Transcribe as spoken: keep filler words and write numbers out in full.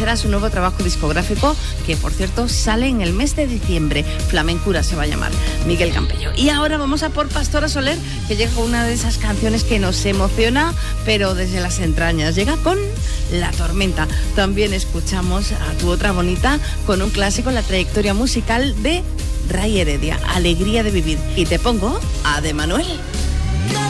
será su nuevo trabajo discográfico, que por cierto sale en el mes de diciembre. Flamencura se va a llamar, Miguel Campello. Y ahora vamos a por Pastora Soler, que llega con una de esas canciones que nos emociona, pero desde las entrañas. Llega con La Tormenta. También escuchamos a Tu Otra Bonita con un clásico en la trayectoria musical de Ray Heredia, Alegría de Vivir. Y te pongo a De Manuel.